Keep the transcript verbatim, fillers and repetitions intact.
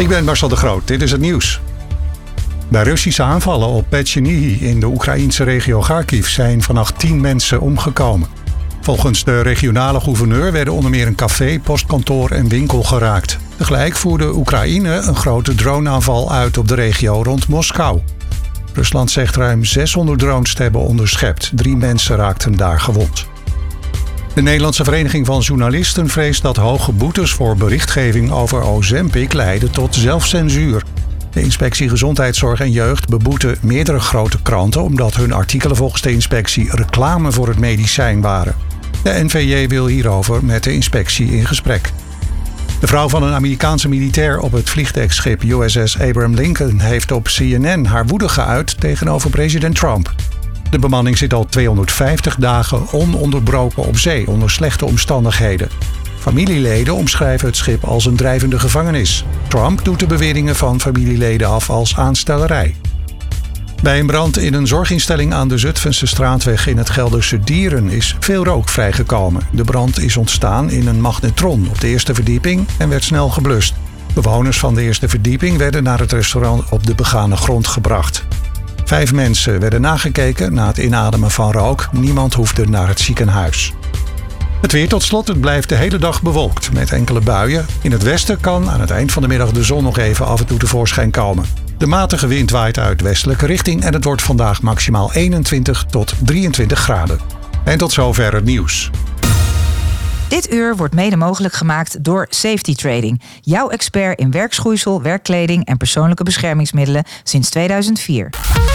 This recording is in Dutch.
Ik ben Marcel de Groot, dit is het nieuws. Bij Russische aanvallen op Petchenyi in de Oekraïnse regio Kharkiv zijn vannacht tien mensen omgekomen. Volgens de regionale gouverneur werden onder meer een café, postkantoor en winkel geraakt. Tegelijk voerde Oekraïne een grote droneaanval uit op de regio rond Moskou. Rusland zegt ruim zeshonderd drones te hebben onderschept. Drie mensen raakten daar gewond. De Nederlandse Vereniging van Journalisten vreest dat hoge boetes voor berichtgeving over Ozempic leiden tot zelfcensuur. De Inspectie Gezondheidszorg en Jeugd beboete meerdere grote kranten omdat hun artikelen volgens de inspectie reclame voor het medicijn waren. De N V J wil hierover met de inspectie in gesprek. De vrouw van een Amerikaanse militair op het vliegdekschip U S S Abraham Lincoln heeft op C N N haar woede geuit tegenover president Trump. De bemanning zit al tweehonderdvijftig dagen ononderbroken op zee onder slechte omstandigheden. Familieleden omschrijven het schip als een drijvende gevangenis. Trump doet de beweringen van familieleden af als aanstellerij. Bij een brand in een zorginstelling aan de Zutphense straatweg in het Gelderse Dieren is veel rook vrijgekomen. De brand is ontstaan in een magnetron op de eerste verdieping en werd snel geblust. Bewoners van de eerste verdieping werden naar het restaurant op de begane grond gebracht. Vijf mensen werden nagekeken na het inademen van rook. Niemand hoefde naar het ziekenhuis. Het weer tot slot, het blijft de hele dag bewolkt met enkele buien. In het westen kan aan het eind van de middag de zon nog even af en toe tevoorschijn komen. De matige wind waait uit westelijke richting en het wordt vandaag maximaal eenentwintig tot drieëntwintig graden. En tot zover het nieuws. Dit uur wordt mede mogelijk gemaakt door Safety Trading. Jouw expert in werkschoeisel, werkkleding en persoonlijke beschermingsmiddelen sinds tweeduizend vier.